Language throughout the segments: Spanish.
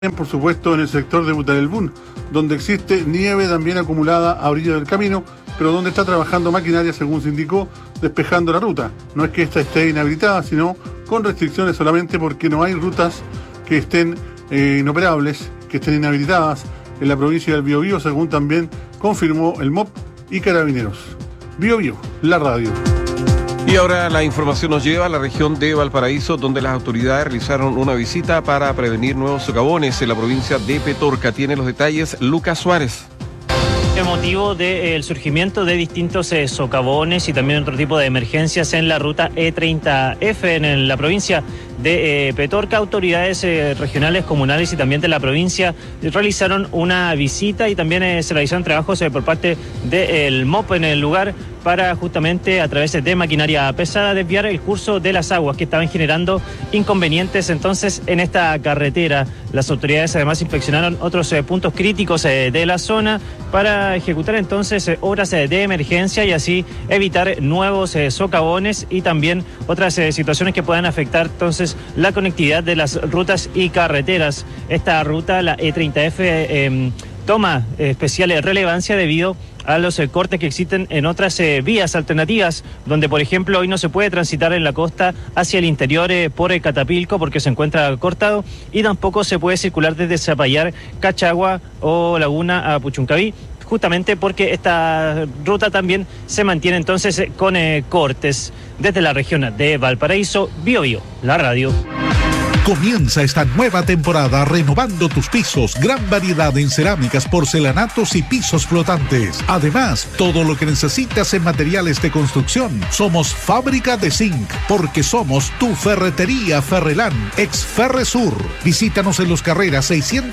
por supuesto, en el sector de Butarelbún, donde existe nieve también acumulada a orillas del camino, pero donde está trabajando maquinaria, según se indicó, despejando la ruta. No es que esta esté inhabilitada, sino con restricciones solamente porque no hay rutas que estén inoperables, que estén inhabilitadas en la provincia del Biobío, según también confirmó el MOP y Carabineros. Biobío, la radio. Y ahora la información nos lleva a la región de Valparaíso, donde las autoridades realizaron una visita para prevenir nuevos socavones en la provincia de Petorca. Tiene los detalles Lucas Suárez. El motivo del surgimiento de distintos socavones y también otro tipo de emergencias en la ruta E30F en la provincia de Petorca, autoridades regionales, comunales y también de la provincia realizaron una visita y también se realizaron trabajos por parte del MOP en el lugar para justamente a través de maquinaria pesada desviar el curso de las aguas que estaban generando inconvenientes entonces en esta carretera. Las autoridades además inspeccionaron otros puntos críticos de la zona para ejecutar entonces obras de emergencia y así evitar nuevos socavones y también otras situaciones que puedan afectar entonces la conectividad de las rutas y carreteras. Esta ruta, la E30F, toma especial relevancia debido a los cortes que existen en otras vías alternativas, donde por ejemplo hoy no se puede transitar en la costa hacia el interior por Catapilco porque se encuentra cortado y tampoco se puede circular desde Zapallar, Cachagua o Laguna a Puchuncaví, justamente porque esta ruta también se mantiene entonces con cortes. Desde la región de Valparaíso, Biobío, la radio. Comienza esta nueva temporada renovando tus pisos. Gran variedad en cerámicas, porcelanatos y pisos flotantes. Además, todo lo que necesitas en materiales de construcción. Somos Fábrica de Zinc, porque somos tu ferretería Ferrelán, ex Ferresur. Visítanos en Los Carreras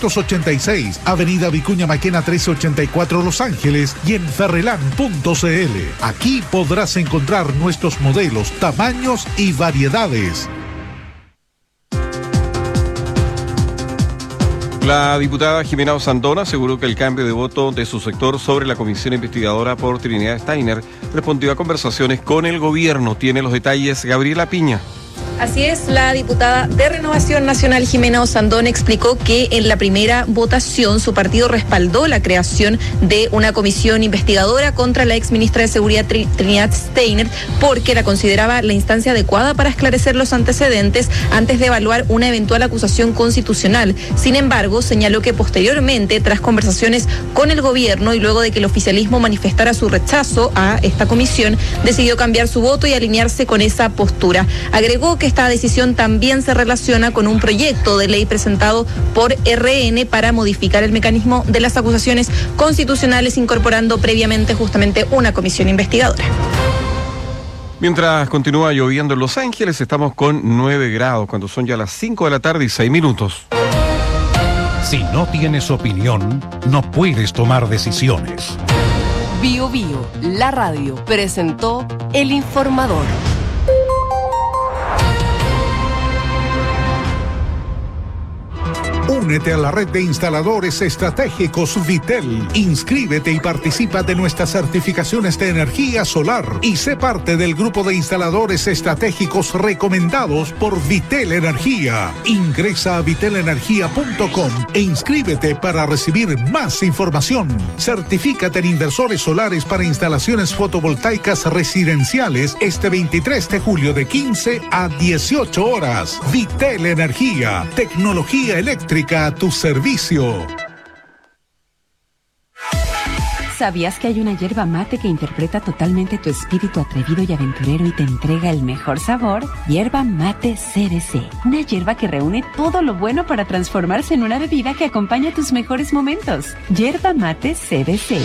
686, Avenida Vicuña Maquena 1384 Los Ángeles y en ferrelán.cl. Aquí podrás encontrar nuestros modelos, tamaños y variedades. La diputada Jimena Osandón aseguró que el cambio de voto de su sector sobre la comisión investigadora por Trinidad Steiner respondió a conversaciones con el gobierno. Tiene los detalles Gabriela Piña. Así es, la diputada de Renovación Nacional, Jimena Osandón, explicó que en la primera votación su partido respaldó la creación de una comisión investigadora contra la exministra de Seguridad Trinidad Steiner porque la consideraba la instancia adecuada para esclarecer los antecedentes antes de evaluar una eventual acusación constitucional. Sin embargo, señaló que posteriormente, tras conversaciones con el gobierno y luego de que el oficialismo manifestara su rechazo a esta comisión, decidió cambiar su voto y alinearse con esa postura. Agregó que esta decisión también se relaciona con un proyecto de ley presentado por RN para modificar el mecanismo de las acusaciones constitucionales, incorporando previamente justamente una comisión investigadora. Mientras continúa lloviendo en Los Ángeles, estamos con 9 grados, cuando son ya las 5 de la tarde y 6 minutos. Si no tienes opinión, no puedes tomar decisiones. Biobío, la radio, presentó El Informador. Únete a la red de instaladores estratégicos Vitel. Inscríbete y participa de nuestras certificaciones de energía solar y sé parte del grupo de instaladores estratégicos recomendados por Vitel Energía. Ingresa a vitelenergia.com e inscríbete para recibir más información. Certifícate en inversores solares para instalaciones fotovoltaicas residenciales este 23 de julio de 15 a 18 horas. Vitel Energía, tecnología eléctrica a tu servicio. ¿Sabías que hay una yerba mate que interpreta totalmente tu espíritu atrevido y aventurero y te entrega el mejor sabor? Yerba mate CBC, una yerba que reúne todo lo bueno para transformarse en una bebida que acompaña tus mejores momentos. Yerba mate CBC.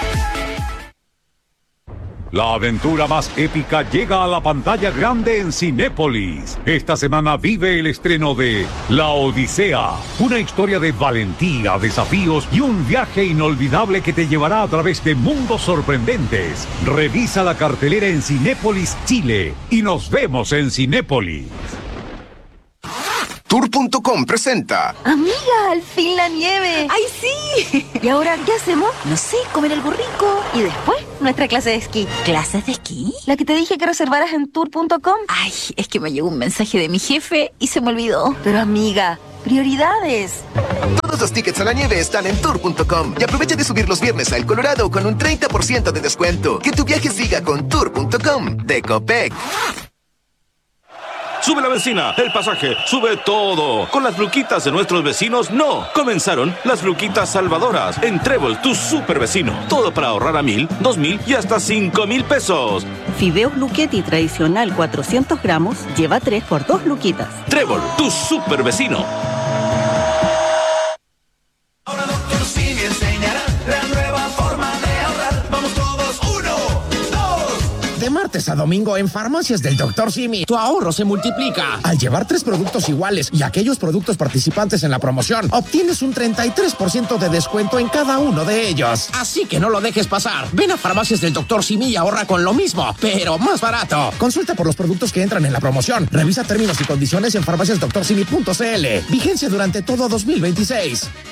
La aventura más épica llega a la pantalla grande en Cinépolis. Esta semana vive el estreno de La Odisea, una historia de valentía, desafíos y un viaje inolvidable que te llevará a través de mundos sorprendentes. Revisa la cartelera en Cinépolis Chile y nos vemos en Cinépolis. Tour.com presenta. Amiga, al fin la nieve. ¡Ay, sí! ¿Y ahora qué hacemos? No sé, comer algo rico. Y después, nuestra clase de esquí. ¿Clases de esquí? La que te dije que reservaras en Tour.com. Ay, es que me llegó un mensaje de mi jefe y se me olvidó. Pero amiga, Prioridades. Todos los tickets a la nieve están en tour.com y aprovecha de subir los viernes a El Colorado con un 30% de descuento. Que tu viaje siga con tour.com de Copec. Sube la benzina, el pasaje, sube todo. Con las luquitas de nuestros vecinos, no. Comenzaron las luquitas salvadoras en Trébol, tu super vecino. Todo para ahorrar a 1,000, 2,000 y hasta 5,000 pesos. Fideos Luchetti tradicional 400 gramos, lleva 3 por 2 luquitas. Trébol, tu super vecino. Ahora Dr. Simi enseñará la nueva forma de ahorrar. Vamos todos, 1, 2. De martes a domingo en Farmacias del Dr. Simi, tu ahorro se multiplica. Al llevar 3 productos iguales y aquellos productos participantes en la promoción, obtienes un 33% de descuento en cada uno de ellos. Así que no lo dejes pasar. Ven a Farmacias del Dr. Simi y ahorra con lo mismo, pero más barato. Consulta por los productos que entran en la promoción. Revisa términos y condiciones en farmaciasdoctorsimi.cl. Vigencia durante todo 2026.